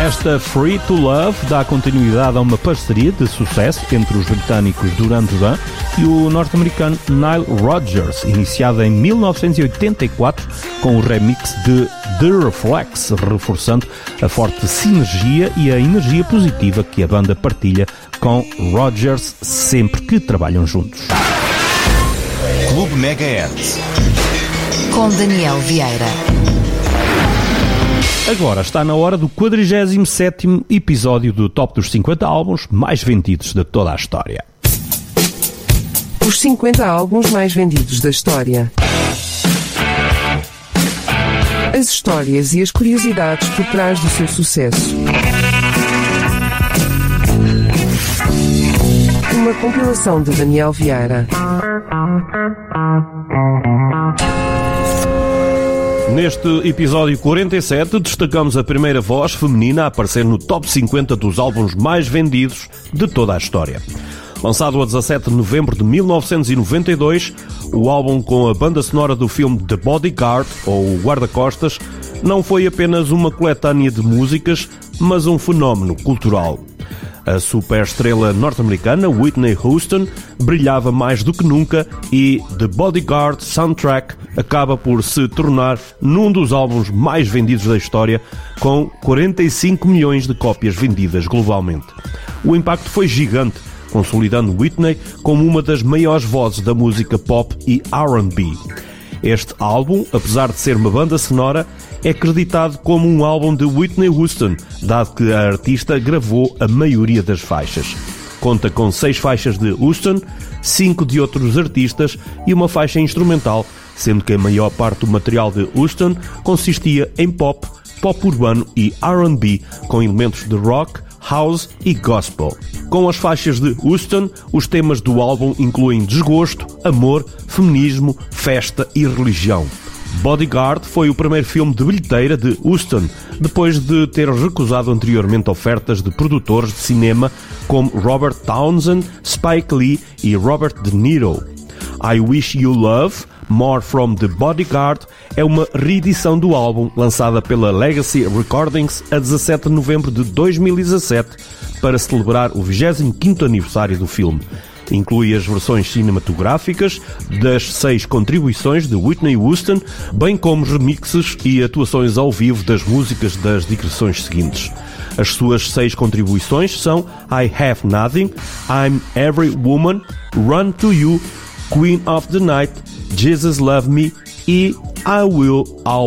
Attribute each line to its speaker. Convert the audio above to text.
Speaker 1: Esta Free to Love dá continuidade a uma parceria de sucesso entre os britânicos Duran Duran e o norte-americano Nile Rodgers, iniciada em 1984 com o remix de The Reflex, reforçando a forte sinergia e a energia positiva que a banda partilha com Rodgers sempre que trabalham juntos.
Speaker 2: Clube Megahertz
Speaker 3: com Daniel Vieira.
Speaker 1: Agora está na hora do 47º episódio do Top dos 50 álbuns mais vendidos de toda a história.
Speaker 4: Os 50 álbuns mais vendidos da história. As histórias e as curiosidades por trás do seu sucesso. Uma compilação de Daniel Vieira.
Speaker 1: Neste episódio 47, destacamos a primeira voz feminina a aparecer no top 50 dos álbuns mais vendidos de toda a história. Lançado a 17 de novembro de 1992, o álbum com a banda sonora do filme The Bodyguard, ou Guarda-Costas, não foi apenas uma coletânea de músicas, mas um fenómeno cultural. A superestrela norte-americana Whitney Houston brilhava mais do que nunca e The Bodyguard Soundtrack acaba por se tornar num dos álbuns mais vendidos da história, com 45 milhões de cópias vendidas globalmente. O impacto foi gigante, consolidando Whitney como uma das maiores vozes da música pop e R&B. Este álbum, apesar de ser uma banda sonora, é acreditado como um álbum de Whitney Houston, dado que a artista gravou a maioria das faixas. Conta com 6 faixas de Houston, 5 de outros artistas e uma faixa instrumental, sendo que a maior parte do material de Houston consistia em pop, pop urbano e R&B, com elementos de rock, house e gospel. Com as faixas de Houston, os temas do álbum incluem desgosto, amor, feminismo, festa e religião. Bodyguard foi o primeiro filme de bilheteira de Houston, depois de ter recusado anteriormente ofertas de produtores de cinema como Robert Townsend, Spike Lee e Robert De Niro. I Wish You Love, More From The Bodyguard, é uma reedição do álbum lançada pela Legacy Recordings a 17 de novembro de 2017 para celebrar o 25º aniversário do filme. Inclui as versões cinematográficas das 6 contribuições de Whitney Houston, bem como remixes e atuações ao vivo das músicas das digressões seguintes. As suas 6 contribuições são I Have Nothing, I'm Every Woman, Run To You, Queen of the Night, Jesus Love Me e I Will Always